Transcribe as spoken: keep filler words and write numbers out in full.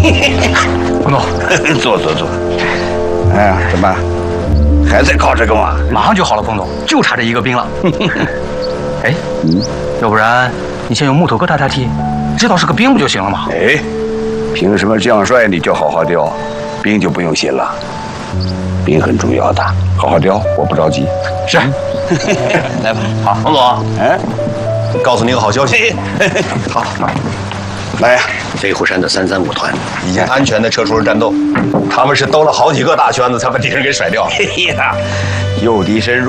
彭总， 坐坐坐。哎呀，怎么还在搞这个吗？ 马上就好了，彭总，就差这一个兵了。哎，嗯，要不然你先用木头疙瘩代替，知道是个兵不就行了吗？ 哎，凭什么将帅你就好好雕，兵就不用写了？兵很重要的，好好雕，我不着急。 是， 来吧，好，彭总， 哎， 告诉你个好消息。 好，来呀， 飞虎山的三三五团已经安全的撤出了战斗，他们是兜了好几个大圈子才把敌人给甩掉。 哎呀，诱敌深入。